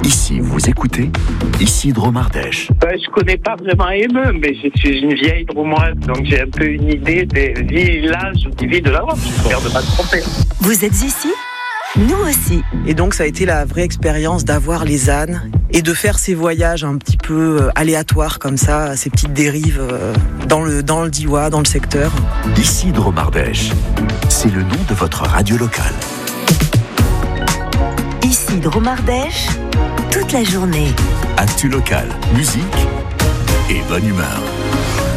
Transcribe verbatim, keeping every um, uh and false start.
Ici, vous écoutez Ici Dromardèche. Ben, je connais pas vraiment Émeu, mais je suis une vieille dromoise, donc j'ai un peu une idée des villages ou des villes de la Drôme. J'espère de pas me tromper. Vous êtes ici ? Nous aussi. Et donc ça a été la vraie expérience d'avoir les ânes et de faire ces voyages un petit peu aléatoires comme ça, ces petites dérives dans le, dans le Diois, dans le secteur. Ici Dromardèche, c'est le nom de votre radio locale. Ici Dromardèche, toute la journée. Actu locale, musique et bonne humeur.